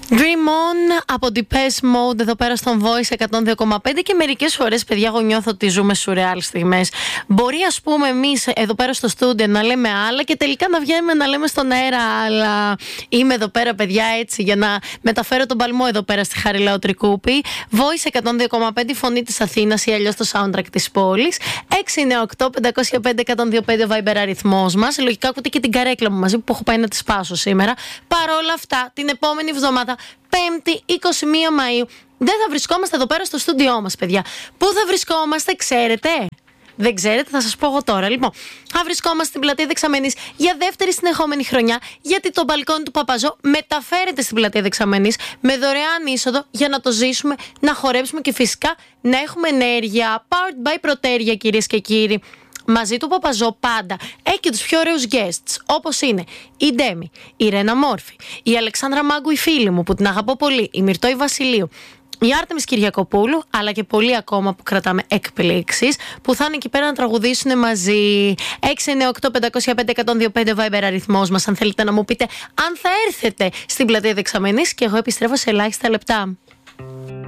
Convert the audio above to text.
Dream On από Depeche Mode εδώ πέρα στον Voice 102,5 και μερικές φορές, παιδιά, εγώ νιώθω ότι ζούμε σουρεάλ στιγμές. Μπορεί, ας πούμε, εμείς εδώ πέρα στο στούντιο να λέμε άλλα και τελικά να βγαίνουμε να λέμε στον αέρα άλλα. Είμαι εδώ πέρα, παιδιά, έτσι για να μεταφέρω τον παλμό εδώ πέρα στη Χαριλάου Τρικούπη. Voice 102,5, φωνή της Αθήνας ή αλλιώς το soundtrack της πόλης. 698-505-125 Viber αριθμός μας. Λογικά ακούτε και την καρέκλα μου μαζί που έχω πάει να τη σπάσω σήμερα. Παρόλα αυτά, την επόμενη εβδομάδα, 5η 21 Μαΐου, δεν θα βρισκόμαστε εδώ πέρα στο στούντιό μας, παιδιά. Πού θα βρισκόμαστε, ξέρετε? Δεν ξέρετε, θα σας πω εγώ τώρα. Λοιπόν, θα βρισκόμαστε στην πλατεία Δεξαμενής για δεύτερη συνεχόμενη χρονιά, γιατί το μπαλκόνι του Παπαζό μεταφέρεται στην πλατεία Δεξαμενής με δωρεάν είσοδο για να το ζήσουμε, να χορέψουμε και φυσικά να έχουμε ενέργεια. Powered by Proteria, κυρίες και κύριοι. Μαζί του Παπαζό πάντα έχει και τους πιο ωραίους guests, όπως είναι η Ντέμι, η Ρένα Μόρφη, η Αλεξάνδρα Μάγκου, η φίλη μου που την αγαπώ πολύ, η Μυρτώ Βασιλείου, η Άρτεμις Κυριακοπούλου, αλλά και πολλοί ακόμα που κρατάμε εκπλήξεις που θα είναι εκεί πέρα να τραγουδήσουν μαζί. 698-505-125 Viber αριθμός μας, αν θέλετε να μου πείτε αν θα έρθετε στην πλατεία Δεξαμενής, και εγώ επιστρέφω σε ελάχιστα λεπτά.